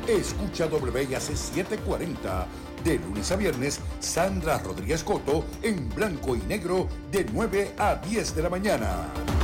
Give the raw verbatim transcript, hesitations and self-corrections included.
Escucha W I A C setecientos cuarenta. De lunes a viernes, Sandra Rodríguez Coto en blanco y negro de nueve a diez de la mañana.